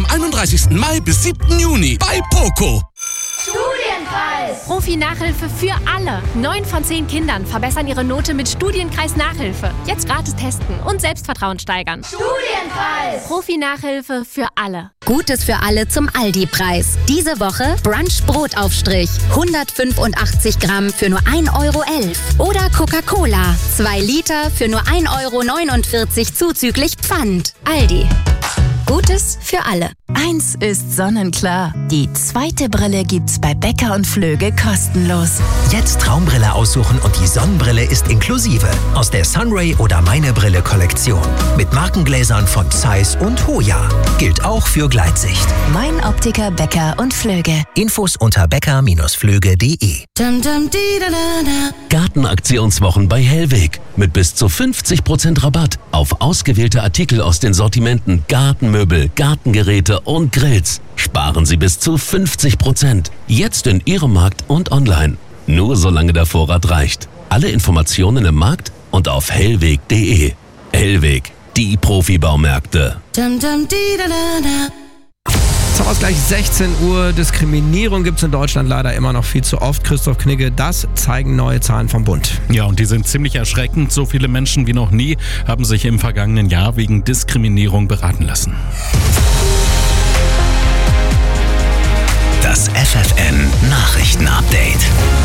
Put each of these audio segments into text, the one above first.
31. Mai bis 7. Juni bei Poco. Studienkreis! Profi-Nachhilfe für alle. 9 von 10 Kindern verbessern ihre Note mit Studienkreis-Nachhilfe. Jetzt gratis testen und Selbstvertrauen steigern. Studienkreis! Profi-Nachhilfe für alle. Gutes für alle zum Aldi-Preis. Diese Woche Brunch-Brotaufstrich. 185 Gramm für nur 1,11 €. Oder Coca-Cola. 2 Liter für nur 1,49 € zuzüglich Pfand. Aldi. Gutes für alle. Eins ist sonnenklar. Die zweite Brille gibt's bei Becker und Flöge kostenlos. Jetzt Traumbrille aussuchen und die Sonnenbrille ist inklusive. Aus der Sunray oder Meine Brille Kollektion. Mit Markengläsern von Zeiss und Hoya. Gilt auch für Gleitsicht. Mein Optiker Becker und Flöge. Infos unter becker-flöge.de. Gartenaktionswochen bei Hellweg. Mit bis zu 50% Rabatt auf ausgewählte Artikel aus den Sortimenten Gartenmöbel, Gartengeräte und Grills. Sparen Sie bis zu 50%. Jetzt in Ihrem Markt und online. Nur solange der Vorrat reicht. Alle Informationen im Markt und auf hellweg.de. Hellweg, die Profibaumärkte. Zum Ausgleich 16 Uhr. Diskriminierung gibt es in Deutschland leider immer noch viel zu oft. Christoph Knigge, das zeigen neue Zahlen vom Bund. Ja, und die sind ziemlich erschreckend. So viele Menschen wie noch nie haben sich im vergangenen Jahr wegen Diskriminierung beraten lassen. Das FFN Nachrichten-Update.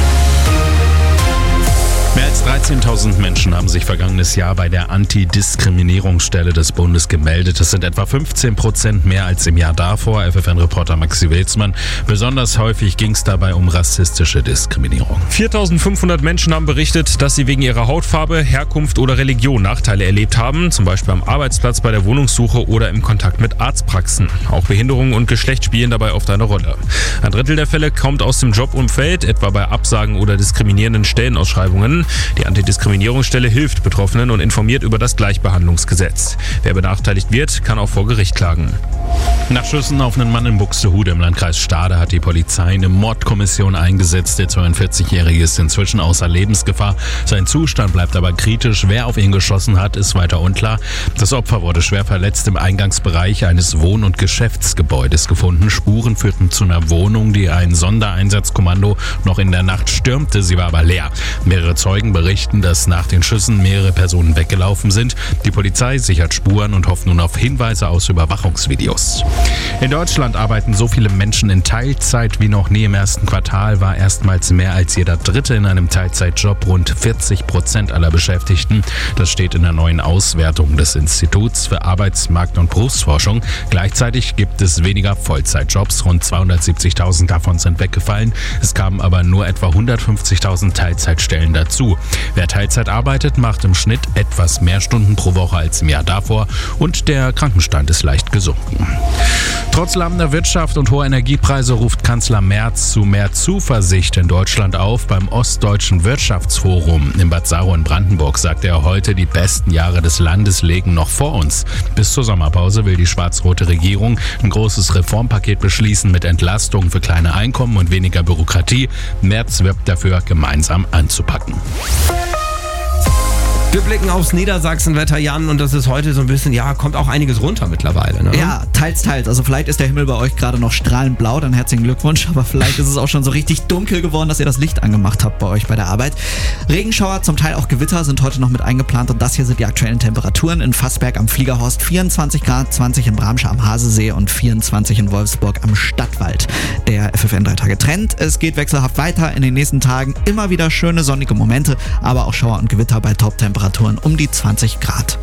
Mehr als 13.000 Menschen haben sich vergangenes Jahr bei der Antidiskriminierungsstelle des Bundes gemeldet. Das sind etwa 15% mehr als im Jahr davor. FFN-Reporter Maxi Wilsmann. Besonders häufig ging es dabei um rassistische Diskriminierung. 4.500 Menschen haben berichtet, dass sie wegen ihrer Hautfarbe, Herkunft oder Religion Nachteile erlebt haben. Zum Beispiel am Arbeitsplatz, bei der Wohnungssuche oder im Kontakt mit Arztpraxen. Auch Behinderung und Geschlecht spielen dabei oft eine Rolle. Ein Drittel der Fälle kommt aus dem Jobumfeld, etwa bei Absagen oder diskriminierenden Stellenausschreibungen. Die Antidiskriminierungsstelle hilft Betroffenen und informiert über das Gleichbehandlungsgesetz. Wer benachteiligt wird, kann auch vor Gericht klagen. Nach Schüssen auf einen Mann in Buxtehude im Landkreis Stade hat die Polizei eine Mordkommission eingesetzt. Der 42-Jährige ist inzwischen außer Lebensgefahr. Sein Zustand bleibt aber kritisch. Wer auf ihn geschossen hat, ist weiter unklar. Das Opfer wurde schwer verletzt im Eingangsbereich eines Wohn- und Geschäftsgebäudes gefunden. Spuren führten zu einer Wohnung, die ein Sondereinsatzkommando noch in der Nacht stürmte. Sie war aber leer. Mehrere Zeugen berichten, dass nach den Schüssen mehrere Personen weggelaufen sind. Die Polizei sichert Spuren und hofft nun auf Hinweise aus Überwachungsvideos. In Deutschland arbeiten so viele Menschen in Teilzeit wie noch nie. Im ersten Quartal war erstmals mehr als jeder Dritte in einem Teilzeitjob, rund 40% aller Beschäftigten. Das steht in der neuen Auswertung des Instituts für Arbeitsmarkt- und Berufsforschung. Gleichzeitig gibt es weniger Vollzeitjobs, rund 270.000 davon sind weggefallen. Es kamen aber nur etwa 150.000 Teilzeitstellen dazu. Wer Teilzeit arbeitet, macht im Schnitt etwas mehr Stunden pro Woche als im Jahr davor und der Krankenstand ist leicht gesunken. Trotz lahmender Wirtschaft und hoher Energiepreise ruft Kanzler Merz zu mehr Zuversicht in Deutschland auf. Beim Ostdeutschen Wirtschaftsforum in Bad Saro in Brandenburg sagte er heute, die besten Jahre des Landes liegen noch vor uns. Bis zur Sommerpause will die schwarz-rote Regierung ein großes Reformpaket beschließen mit Entlastungen für kleine Einkommen und weniger Bürokratie. Merz wirbt dafür, gemeinsam anzupacken. Wir blicken aufs Niedersachsenwetter, Jan, und das ist heute so ein bisschen, ja, kommt auch einiges runter mittlerweile, ne? Ja, teils. Also vielleicht ist der Himmel bei euch gerade noch strahlend blau, dann herzlichen Glückwunsch, aber vielleicht ist es auch schon so richtig dunkel geworden, dass ihr das Licht angemacht habt bei euch bei der Arbeit. Regenschauer, zum Teil auch Gewitter sind heute noch mit eingeplant und das hier sind die aktuellen Temperaturen. In Fassberg am Fliegerhorst 24 Grad, 20 in Bramsche am Hasesee und 24 in Wolfsburg am Stadtwald. Der FFN 3 Tage Trend, es geht wechselhaft weiter in den nächsten Tagen, immer wieder schöne sonnige Momente, aber auch Schauer und Gewitter bei Top-Temperaturen um die 20 Grad.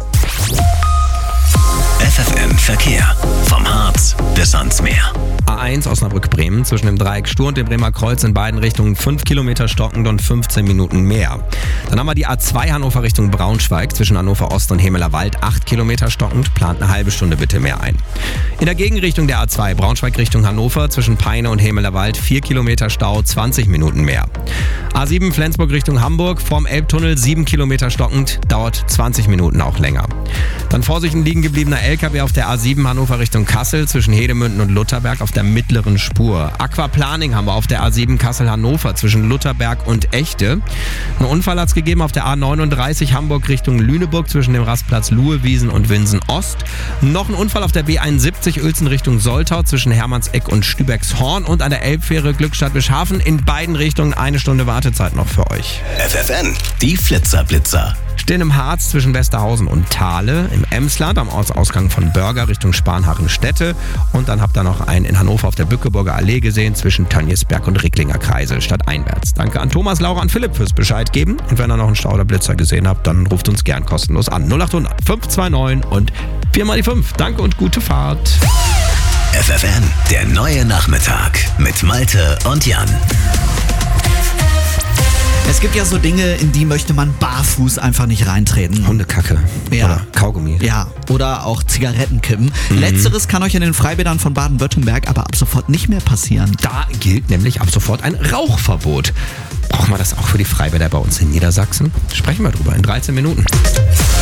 FFN Verkehr. Vom Harz bis ans Meer. A1 Osnabrück-Bremen zwischen dem Dreieck Stur und dem Bremer Kreuz in beiden Richtungen 5 Kilometer stockend und 15 Minuten mehr. Dann haben wir die A2 Hannover Richtung Braunschweig zwischen Hannover Ost und Hemeler Wald 8 Kilometer stockend, plant eine halbe Stunde bitte mehr ein. In der Gegenrichtung der A2 Braunschweig Richtung Hannover zwischen Peine und Hemeler Wald 4 Kilometer Stau, 20 Minuten mehr. A7 Flensburg Richtung Hamburg vorm Elbtunnel 7 Kilometer stockend, dauert 20 Minuten auch länger. Dann vor sich ein liegen gebliebener LKW auf der A7 Hannover Richtung Kassel zwischen Hedemünden und Lutherberg auf der mittleren Spur. Aquaplaning haben wir auf der A7 Kassel-Hannover zwischen Lutherberg und Echte. Ein Unfall hat es gegeben auf der A39 Hamburg Richtung Lüneburg zwischen dem Rastplatz Luhewiesen und Winsen Ost. Noch ein Unfall auf der B71 Uelzen Richtung Soltau zwischen Hermannseck und Stübeckshorn und an der Elbfähre Glückstadt-Bischhafen. In beiden Richtungen 1 Stunde Wartezeit noch für euch. FFN, die Flitzer-Blitzer. Stehen im Harz zwischen Westerhausen und Thale, im Emsland am Ortsausgang von Börger Richtung Spanhachen-Städte und dann habt ihr noch einen in Hannover auf der Bückeburger Allee gesehen zwischen Tönniesberg und Ricklinger Kreisel stadteinwärts. Danke an Thomas, Laura und Philipp fürs Bescheid geben und wenn ihr noch einen Stau oder Blitzer gesehen habt, dann ruft uns gern kostenlos an. 0800 529 und 4x5. Danke und gute Fahrt. FFN, der neue Nachmittag mit Malte und Jan. Es gibt ja so Dinge, in die möchte man barfuß einfach nicht reintreten. Hundekacke. Ja. Oder Kaugummi. Ja, oder auch Zigarettenkippen. Letzteres kann euch in den Freibädern von Baden-Württemberg aber ab sofort nicht mehr passieren. Da gilt nämlich ab sofort ein Rauchverbot. Brauchen wir das auch für die Freibäder bei uns in Niedersachsen? Sprechen wir drüber in 13 Minuten.